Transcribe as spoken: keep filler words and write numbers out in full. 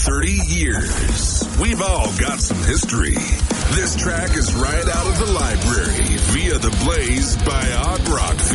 thirty years. We've all got some history. This track is right out of the library via the Blaze by Odd Rock